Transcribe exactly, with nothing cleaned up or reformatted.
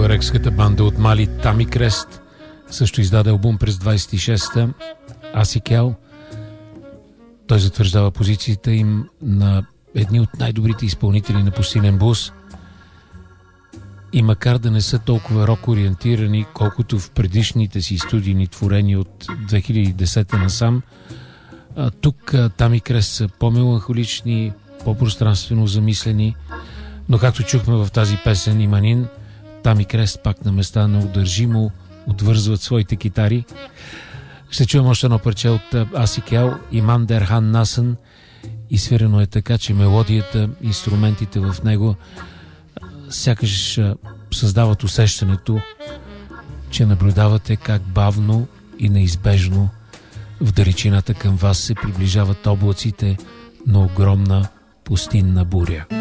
туарекската банда от Мали Тами Крест също издаде албум през двайсет и шеста, Асикел. Той затвърждава позициите им на едни от най-добрите изпълнители на пустинен блуз. И макар да не са толкова рок-ориентирани, колкото в предишните си студийни творения от две хиляди и десета насам, тук Тами Крест са по-меланхолични, по-пространствено замислени, но както чухме в тази песен Иманин, Тами Крест пак на места неудържимо отвързват своите китари. Ще чуем още едно парче от Асикел, Иман Дерхан Насън, и свирено е така, че мелодията, инструментите в него сякаш създават усещането, че наблюдавате как бавно и неизбежно в далечината към вас се приближават облаците на огромна пустинна буря.